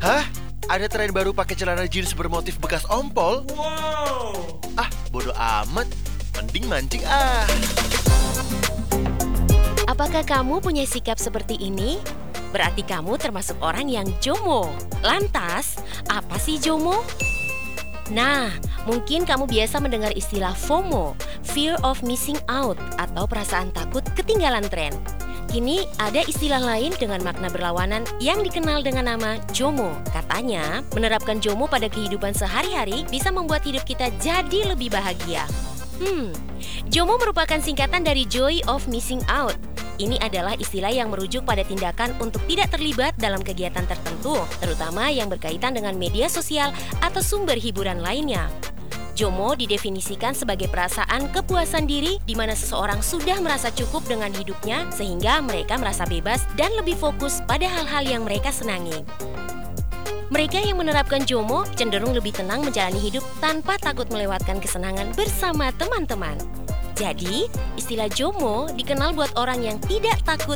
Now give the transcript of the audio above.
Hah? Ada tren baru pakai celana jeans bermotif bekas ompol? Wow. Bodo amat. Mending mancing ah. Apakah kamu punya sikap seperti ini? Berarti kamu termasuk orang yang JOMO. Lantas, apa sih JOMO? Nah, mungkin kamu biasa mendengar istilah FOMO, Fear of Missing Out, atau perasaan takut ketinggalan tren. Kini ada istilah lain dengan makna berlawanan yang dikenal dengan nama JOMO. Katanya, menerapkan JOMO pada kehidupan sehari-hari bisa membuat hidup kita jadi lebih bahagia. JOMO merupakan singkatan dari Joy of Missing Out. Ini adalah istilah yang merujuk pada tindakan untuk tidak terlibat dalam kegiatan tertentu, terutama yang berkaitan dengan media sosial atau sumber hiburan lainnya. JOMO didefinisikan sebagai perasaan kepuasan diri di mana seseorang sudah merasa cukup dengan hidupnya sehingga mereka merasa bebas dan lebih fokus pada hal-hal yang mereka senangi. Mereka yang menerapkan JOMO cenderung lebih tenang menjalani hidup tanpa takut melewatkan kesenangan bersama teman-teman. Jadi, istilah JOMO dikenal buat orang yang tidak takut